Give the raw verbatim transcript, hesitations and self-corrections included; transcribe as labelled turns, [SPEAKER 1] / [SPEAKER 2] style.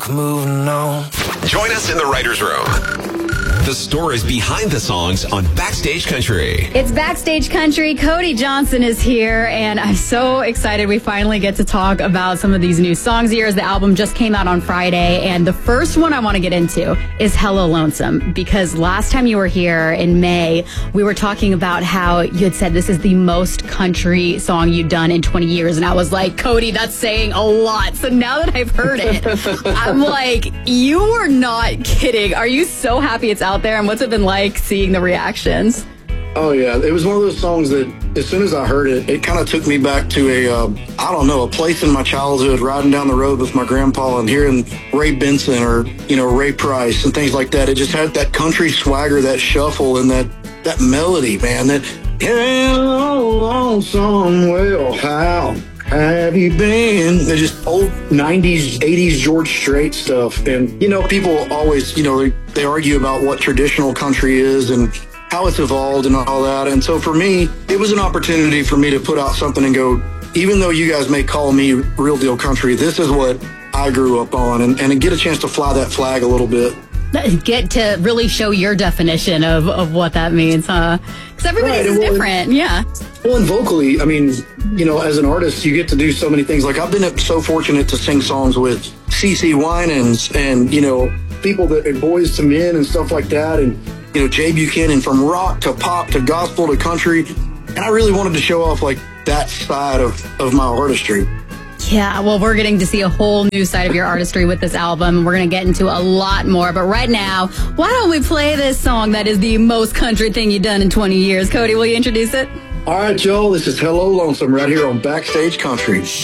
[SPEAKER 1] moving on.
[SPEAKER 2] Join us in the writer's room. The stories behind the songs on Backstage Country.
[SPEAKER 3] It's Backstage Country. Cody Johnson is here, and I'm so excited we finally get to talk about some of these new songs here as the album just came out on Friday. And the first one I want to get into is Hello Lonesome, because last time you were here in May, we were talking about how you had said this is the most country song you'd done in twenty years. And I was like, Cody, that's saying a lot. So now that I've heard it, I'm like, you were not kidding. Are you so happy it's out there? And what's it been like seeing the reactions?
[SPEAKER 4] Oh, yeah. It was one of those songs that as soon as I heard it, it kind of took me back to a, uh, I don't know, a place in my childhood, riding down the road with my grandpa and hearing Ray Benson or, you know, Ray Price and things like that. It just had that country swagger, that shuffle, and that, that melody, man. That, hello, lonesome, well, how have you been? They're just old nineties, eighties George Strait stuff. And, you know, people always, you know, they, they argue about what traditional country is and how it's evolved and all that. And so for me, it was an opportunity for me to put out something and go, even though you guys may call me real deal country, this is what I grew up on, and, and get a chance to fly that flag a little bit.
[SPEAKER 3] Get to really show your definition of, of what that means, huh? Because everybody's
[SPEAKER 4] Right, well,
[SPEAKER 3] different, yeah.
[SPEAKER 4] Well, and vocally, I mean, you know, as an artist, you get to do so many things. Like, I've been so fortunate to sing songs with CeCe Winans and, you know, people that are Boys to Men and stuff like that. And, you know, Jay Buchanan, from rock to pop to gospel to country. And I really wanted to show off, like, that side of, of my artistry.
[SPEAKER 3] Yeah, well, we're getting to see a whole new side of your artistry with this album. We're going to get into a lot more. But right now, why don't we play this song that is the most country thing you've done in twenty years? Cody, will you introduce it?
[SPEAKER 4] All right, Joel, this is Hello Lonesome right here on Backstage Country.